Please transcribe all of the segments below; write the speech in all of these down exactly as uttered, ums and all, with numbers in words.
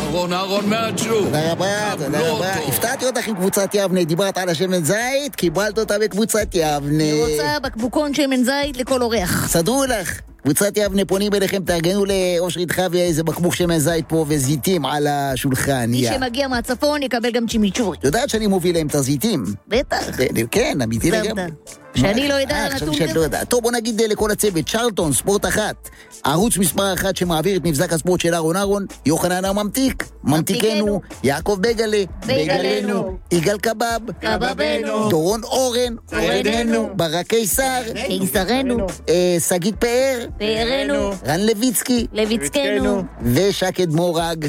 אהרון, אהרון מהג'ו. תודה רבה, תודה רבה. הפתעתי אותך עם קבוצת יבנה, דיברת על השמן זית, קיבלת אותה בקבוצת יבנה. אני רוצה בקבוקון שמן זית לכל אורח. סדרו לך. קבוצת יבנה פונים אליכם, תארגנו לאושרית חווי איזה בקבוק שמן זית פה וזיתים על השולחן. מי שמגיע מהצפון יקבל גם צ'ימיצ'ורי. יודעת שאני מוביל להם את הזיתים? בטח. כן, אמיתי לגמרי. שאני לא יודע נתון כזה. טוב, בוא נגיד לכל הצוות, צ'רלטון, ספורט אחת, ערוץ מספר אחת שמעביר את מבזק הספורט של אהרון אהרון, יוחנן הממתיק, ממתיקנו, יעקב בגלה, בגלנו, יגאל קבב, קבבנו, דורון אורן, אורננו, ברק קיסר, קיסרנו, שגית פאר, פארנו, רן לויצקי, לויצקנו, ושקד מורג,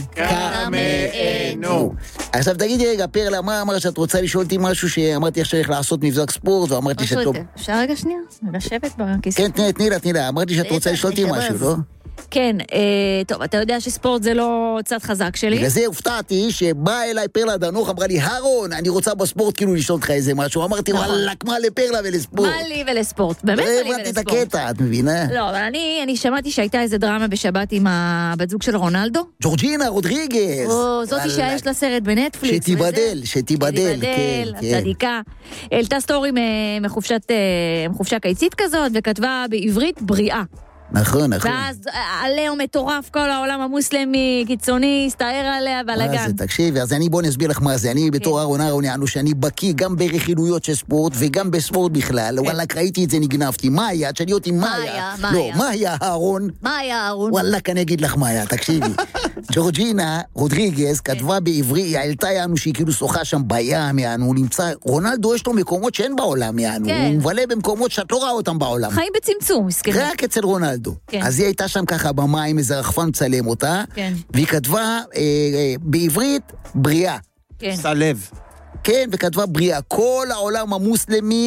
קמאנו. עכשיו תגידי רגע, פרלה, מה אמרת שאת רוצה לשאול אותי משהו שאמרתי עכשיו איך לעשות מבזק ספורט, ואמרתי שאת לא... אפשר רגע שנייה? לשבת בכיסא. כן, תני, תני לה, תני לה. אמרתי שאת רוצה לשאול אותי משהו, לא? כן, טוב, אתה יודע שספורט זה לא צד חזק שלי. וזה הופתעתי שבאה אליי פרלה דנוך, אמרה לי, הרון, אני רוצה בספורט כאילו לשאול אותך איזה משהו. אמרתי, וואלק, מה לפרלה ולספורט? מה לי ולספורט? באמת מה לי ולספורט? הבנתי את הקטע, את מבינה? לא, אבל אני שמעתי שהייתה איזה דרמה בשבת עם הבת זוג של רונלדו. ג'ורג'ינה רודריגז. או, זאתי שיש לה סרט בנטפליקס. שתיבדל, שתיבדל, כן, כן. הצדיקה. העלתה סטורי מחופשה קיצית כזאת, וכתבה בעברית בריאה. נכון, נכון. ואז עליה מטורף, כל העולם המוסלמי, קיצוני, הסתער עליה בלגן. מה זה, תקשיבי, אז אני בוא נסביר לך מה זה. אני בתור אהרון אהרון יענו שאני בקיא גם ברכילויות של ספורט וגם בספורט בכלל. וואלה, ראיתי את זה, נגנבתי. מה היה? תשאלי אותי מה היה? לא, מה היה אהרון? מה היה אהרון? וואלה, אני אגיד לך מה היה, תקשיבי. ג'ורג'ינה רודריגז כתבה בעברי, היא העלתה יענו שהיא כאילו שוחה שם בים, יענו, נמצא, רונלדו יש לו מקומות שאין בעולם, יענו. הוא מבלה במקומות שאת לא רואה אותם בעולם. חיים בצמצום, מסכן. רק אצל רונלדו. כן. אז היא הייתה שם ככה במים, איזה רחפן מצלם אותה, כן. והיא כתבה אה, אה, בעברית בריאה. כן. סלב. כן, וכתבה בריאה. כל העולם המוסלמי